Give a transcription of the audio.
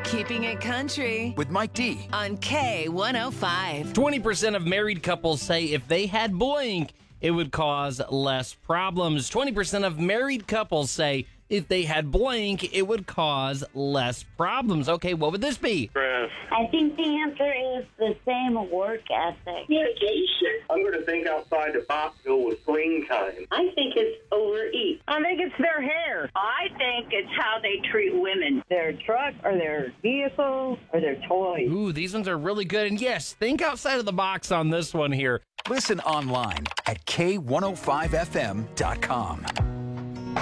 Keeping it country with Mike D. on K105. 20% of married couples say if they had blank, it would cause less problems. 20% of married couples say if they had blank, it would cause less problems. Okay, what would this be? Chris. I think the answer is the same work ethic. Communication. I'm going to think outside the box, go with screen time. I think it's overeat. I think it's their hair. I think it's how they treat women. Their truck or their vehicle or their toys. Ooh, these ones are really good. And yes, think outside of the box on this one here. Listen online at K105FM.com.